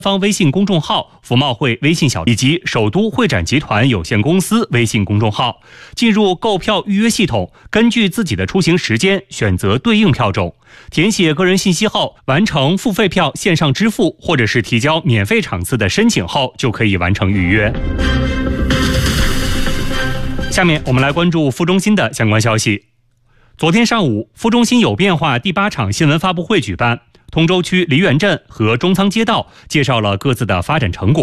方微信公众号、福茂会微信小以及首都会展集团有限公司微信公众号，进入购票预约系统，根据自己的出行时间选择对应票种，填写个人信息后，完成付费票线上支付，或者是提交免费场次的申请后，就可以完成预约。下面我们来关注副中心的相关消息。昨天上午，副中心有变化第8场新闻发布会举办，通州区梨园镇和中仓街道介绍了各自的发展成果。